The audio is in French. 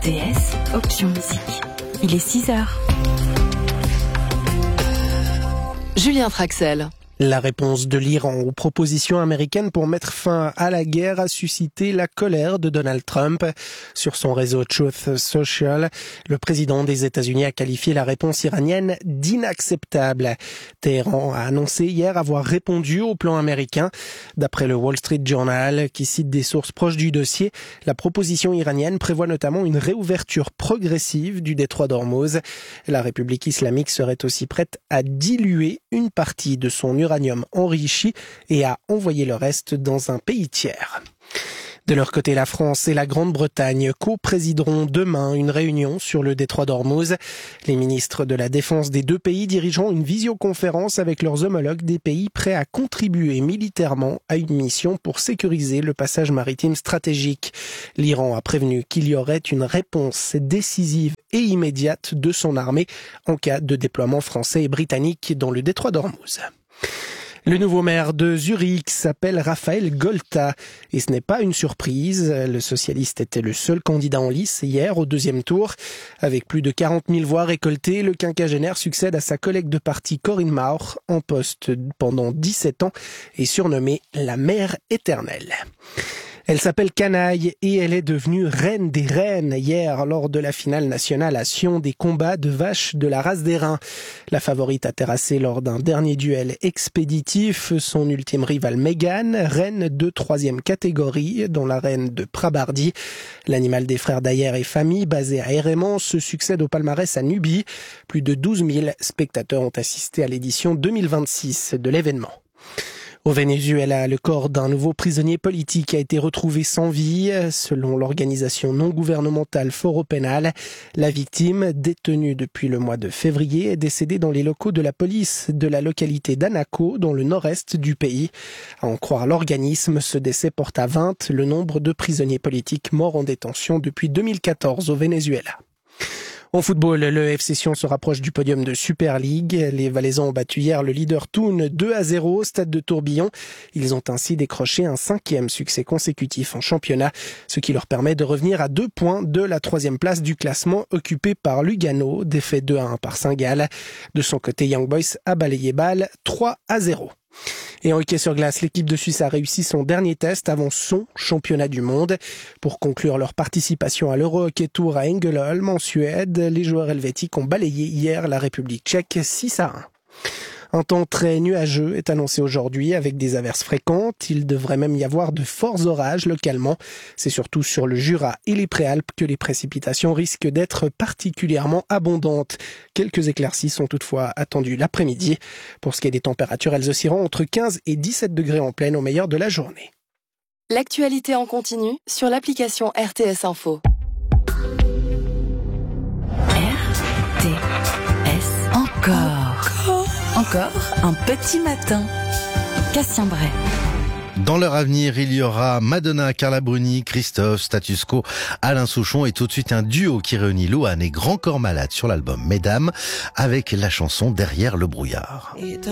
RTS, option musique. Il est 6h. Julien Traxel. La réponse de l'Iran aux propositions américaines pour mettre fin à la guerre a suscité la colère de Donald Trump. Sur son réseau Truth Social, le président des États-Unis a qualifié la réponse iranienne d'inacceptable. Téhéran a annoncé hier avoir répondu au plan américain. D'après le Wall Street Journal, qui cite des sources proches du dossier, la proposition iranienne prévoit notamment une réouverture progressive du détroit d'Ormuz. La République islamique serait aussi prête à diluer une partie de son uranium enrichi et à envoyer le reste dans un pays tiers. De leur côté, la France et la Grande-Bretagne co-présideront demain une réunion sur le détroit d'Ormuz. Les ministres de la Défense des deux pays dirigeront une visioconférence avec leurs homologues des pays prêts à contribuer militairement à une mission pour sécuriser le passage maritime stratégique. L'Iran a prévenu qu'il y aurait une réponse décisive et immédiate de son armée en cas de déploiement français et britannique dans le détroit d'Ormuz. Le nouveau maire de Zurich s'appelle Raphaël Golta et ce n'est pas une surprise. Le socialiste était le seul candidat en lice hier au deuxième tour. Avec plus de 40 000 voix récoltées, le quinquagénaire succède à sa collègue de parti Corinne Mauch, en poste pendant 17 ans et surnommée la mère éternelle. Elle s'appelle Canaille et elle est devenue reine des reines hier lors de la finale nationale à Sion des combats de vaches de la race des reins. La favorite a terrassé lors d'un dernier duel expéditif son ultime rivale Mégane, reine de 3e catégorie dans l'arène de Prabardie. L'animal des frères Dayer et famille basé à Hérémon se succède au palmarès à Nubie. Plus de 12 000 spectateurs ont assisté à l'édition 2026 de l'événement. Au Venezuela, le corps d'un nouveau prisonnier politique a été retrouvé sans vie. Selon l'organisation non gouvernementale Foro Penal, la victime, détenue depuis le mois de février, est décédée dans les locaux de la police de la localité d'Anaco, dans le nord-est du pays. À en croire l'organisme, ce décès porte à 20 le nombre de prisonniers politiques morts en détention depuis 2014 au Venezuela. En football, le FC Sion se rapproche du podium de Super League. Les Valaisans ont battu hier le leader Thun 2-0 au stade de Tourbillon. Ils ont ainsi décroché un 5e succès consécutif en championnat, ce qui leur permet de revenir à 2 points de la 3e place du classement occupé par Lugano, défait 2-1 par Saint-Gall. De son côté, Young Boys a balayé Bâle 3-0. Et en hockey sur glace, l'équipe de Suisse a réussi son dernier test avant son championnat du monde. Pour conclure leur participation à l'Euro Hockey Tour à Ängelholm en Suède, les joueurs helvétiques ont balayé hier la République tchèque 6-1. Un temps très nuageux est annoncé aujourd'hui avec des averses fréquentes. Il devrait même y avoir de forts orages localement. C'est surtout sur le Jura et les Préalpes que les précipitations risquent d'être particulièrement abondantes. Quelques éclaircies sont toutefois attendues l'après-midi. Pour ce qui est des températures, elles oscilleront entre 15 et 17 degrés en pleine au meilleur de la journée. L'actualité en continu sur l'application RTS Info. RTS Encore un petit matin. Cassien Bray. Dans leur avenir, il y aura Madonna, Carla Bruni, Christophe, Status Quo, Alain Souchon et tout de suite un duo qui réunit Louane et Grand Corps Malade sur l'album Mesdames avec la chanson Derrière le brouillard.